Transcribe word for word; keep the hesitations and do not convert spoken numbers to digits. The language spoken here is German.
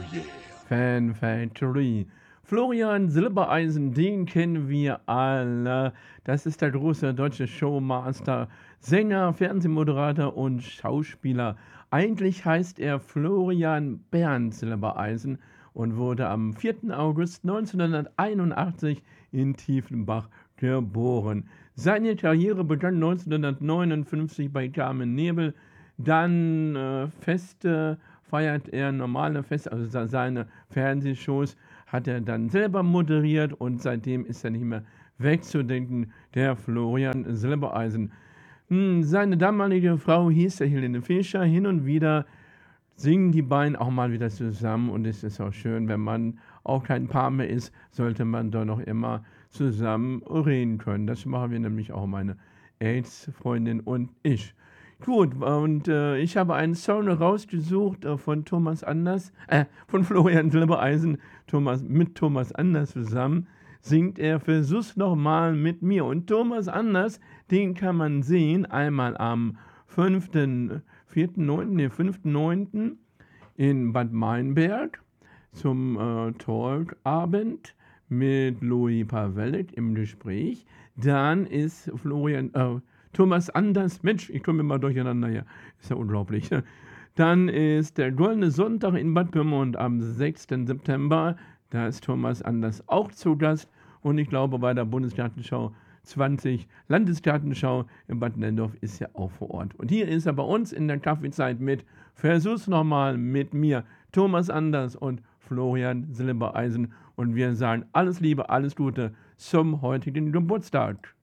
Fan Factory. Florian Silbereisen, den kennen wir alle. Das ist der große deutsche Showmaster, Sänger, Fernsehmoderator und Schauspieler. Eigentlich heißt er Florian Bernd Silbereisen und wurde am vierten August neunzehnhunderteinundachtzig in Tiefenbach geboren. Seine Karriere begann neunzehnhundertneunundfünfzig bei Carmen Nebel. Dann äh, Feste feiert er, normale Feste, also seine Fernsehshows hat er dann selber moderiert und seitdem ist er nicht mehr wegzudenken, der Florian Silbereisen. Hm, seine damalige Frau hieß der Helene Fischer. Hin und wieder singen die beiden auch mal wieder zusammen und es ist auch schön, wenn man auch kein Paar mehr ist, sollte man doch noch immer zusammen reden können. Das machen wir nämlich auch, meine AIDS-Freundin und ich. Gut, und äh, ich habe einen Song rausgesucht äh, von Thomas Anders, äh, von Florian Silbereisen, Thomas, mit Thomas Anders zusammen, singt er Versuch's nochmal mit mir. Und Thomas Anders, den kann man sehen, einmal am fünften, vierten, neunten, nee, fünften, neunten in Bad Meinberg zum äh, Talkabend mit Louis Pavelik im Gespräch. Dann ist Florian, äh, Thomas Anders, Mensch, ich komme immer durcheinander hier, ist ja unglaublich. Dann ist der Goldene Sonntag in Bad Pyrmont am sechsten September, da ist Thomas Anders auch zu Gast und ich glaube bei der Bundesgartenschau zwanzig, Landesgartenschau in Bad Nendorf ist er auch vor Ort. Und hier ist er bei uns in der Kaffeezeit mit Versuch's nochmal mit mir, Thomas Anders und Florian Silbereisen und wir sagen alles Liebe, alles Gute zum heutigen Geburtstag.